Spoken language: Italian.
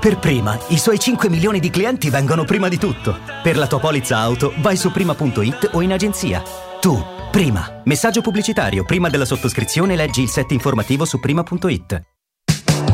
Per Prima, i suoi 5 milioni di clienti vengono prima di tutto. Per la tua polizza auto, vai su prima.it o in agenzia. Tu, Prima. Messaggio pubblicitario. Prima della sottoscrizione leggi il set informativo su prima.it.